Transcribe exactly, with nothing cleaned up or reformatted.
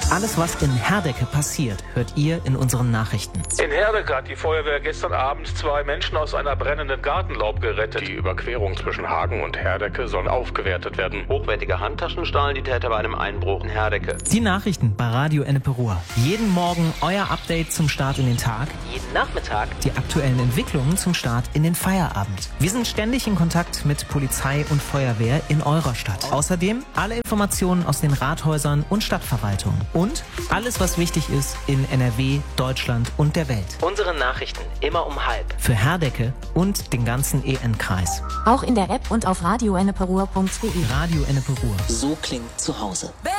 Alles, was in Herdecke passiert, hört ihr in unseren Nachrichten. In Herdecke hat die Feuerwehr gestern Abend zwei Menschen aus einer brennenden Gartenlaube gerettet. Die Überquerung zwischen Hagen und Herdecke soll aufgewertet werden. Hochwertige Handtaschen stahlen die Täter bei einem Einbruch in Herdecke. Die Nachrichten bei Radio Ennepe-Ruhr. Jeden Morgen euer Update zum Start in den Tag. Jeden Nachmittag die aktuellen Entwicklungen zum Start in den Feierabend. Wir sind ständig in Kontakt mit Polizei und Feuerwehr in eurer Stadt. Außerdem alle Informationen aus den Rathäusern und Stadtverwaltungen. Und alles, was wichtig ist in N R W, Deutschland und der Welt. Unsere Nachrichten immer um halb. Für Herdecke und den ganzen E N-Kreis. Auch in der App und auf radio enneperuhr punkt de. Radio Ennepe-Ruhr. So klingt zu Hause.